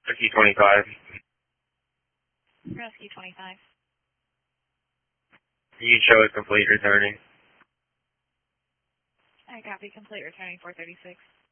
Rescue 25. Rescue 25. You show it complete returning. I copy, complete returning 436.